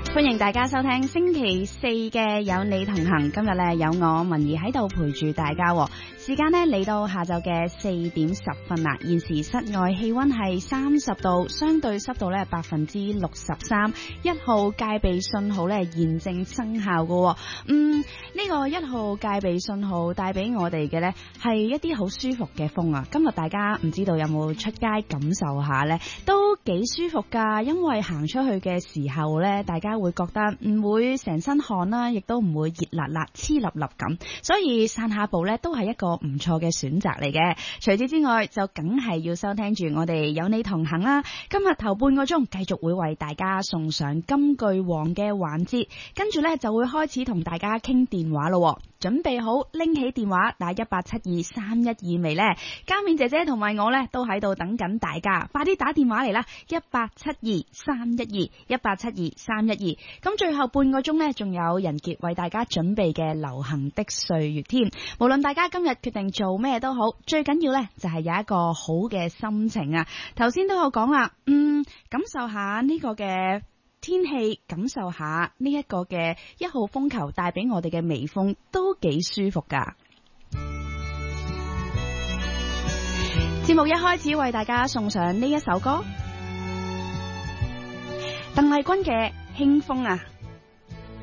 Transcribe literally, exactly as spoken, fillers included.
歡迎大家收聽星期四嘅有你同行，今日咧有我文怡喺度陪住大家，時間咧嚟到下晝嘅四點十分啦。現時室外氣溫係三十度，相對濕度咧百分之六十三，一號戒備信號咧現正生效嘅。嗯，呢、這個一號戒備信號帶俾我哋嘅咧係一啲好舒服嘅風啊！今日大家唔知道有冇出街感受下咧，都幾舒服噶，因為行出去嘅時候咧，大家會覺得唔會成身汗啦，亦都唔會熱辣辣黐立立咁，所以散下步咧都係一個唔錯嘅選擇嚟嘅。除此之外，就梗係要收聽住我哋有你同行啦。今日頭半個鐘繼續會為大家送上金句王嘅環節，跟住咧就會開始同大家傾電話咯。準備好拎起電話打一八七二三一二未呢？嘉面姐姐同埋我呢都喺度等緊大家，快啲打電話嚟啦！一八七二三一二一八七二三一二。咁最後半個鐘呢，仲有人傑為大家準備嘅流行的歲月添。無論大家今日決定做咩都好，最緊要呢就係有一個好嘅心情啊！頭先都有講啦，嗯，感受下呢個嘅天氣，感受下呢一個嘅一號風球帶俾我哋嘅微風，都幾舒服噶。節目一開始為大家送上呢一首歌，鄧麗君嘅輕風啊！